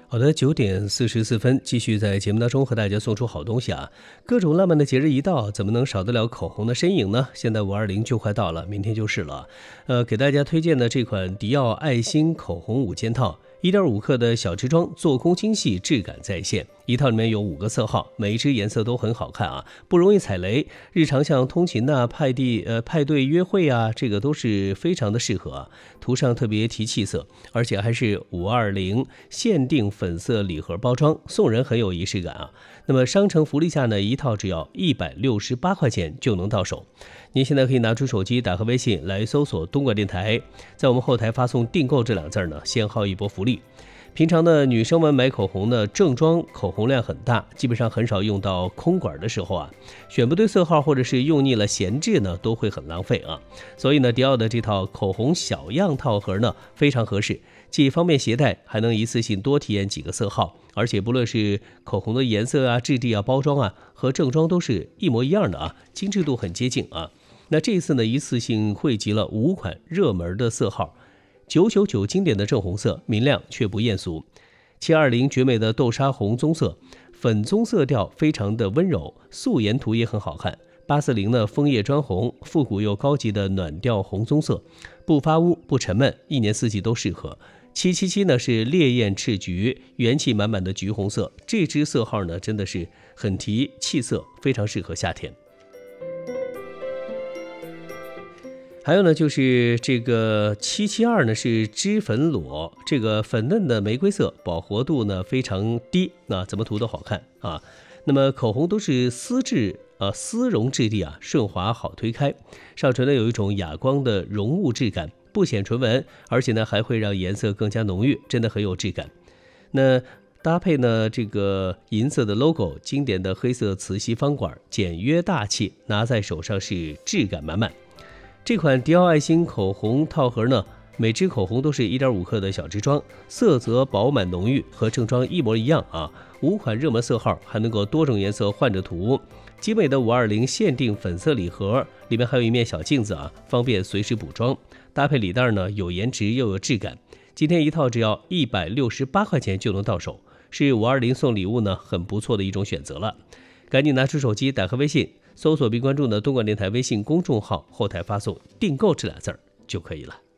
好的，9点44分，继续在节目当中和大家送出好东西啊！各种浪漫的节日一到，怎么能少得了口红的身影呢？现在520就快到了，明天就是了。给大家推荐的这款迪奥爱心口红5件套，1.5克的小支装，做工精细，质感在线。一套里面有5个色号，每一支颜色都很好看啊，不容易踩雷。日常像通勤啊、派对约会啊，这个都是非常的适合啊。涂上特别提气色，而且还是520限定粉色礼盒包装，送人很有仪式感啊。那么商城福利价呢，一套只要168块钱就能到手。您现在可以拿出手机，打开微信来搜索东莞电台，在我们后台发送订购这2个字呢，先号一波福利。平常的女生们买口红呢，正装口红量很大，基本上很少用到空管的时候啊，选不对色号或者是用腻了闲置呢，都会很浪费啊。所以呢，迪奥的这套口红小样套盒呢，非常合适，既方便携带，还能一次性多体验几个色号，而且不论是口红的颜色啊、质地啊、包装啊，和正装都是一模一样的啊，精致度很接近啊。那这次呢，一次性汇集了5款热门的色号。999经典的正红色，明亮却不艳俗；720绝美的豆沙红棕色，粉棕色调非常的温柔，素颜涂也很好看；840呢枫叶砖红，复古又高级的暖调红棕色，不发乌不沉闷，一年四季都适合；777呢是烈焰赤橘，元气满满的橘红色，这支色号呢真的是很提气色，非常适合夏天。还有呢，就是这个772呢是脂粉裸，这个粉嫩的玫瑰色，饱和度呢非常低，怎么涂都好看啊。那么口红都是丝绒质地啊，顺滑好推开，上唇呢有一种哑光的绒物质感，不显唇纹，而且呢还会让颜色更加浓郁，真的很有质感。那搭配呢这个银色的 logo， 经典的黑色磁吸方管，简约大气，拿在手上是质感满满。这款迪奥爱心口红套盒呢，每支口红都是1.5克的小支装，色泽饱满浓郁，和正装一模一样啊。5款热门色号，还能够多种颜色换着涂。精美的520限定粉色礼盒，里面还有一面小镜子啊，方便随时补妆。搭配礼袋呢，有颜值又有质感。今天一套只要168块钱就能到手，是520送礼物呢，很不错的一种选择了。赶紧拿出手机，打开微信，搜索并关注呢东莞电台微信公众号，后台发送订购这2字就可以了。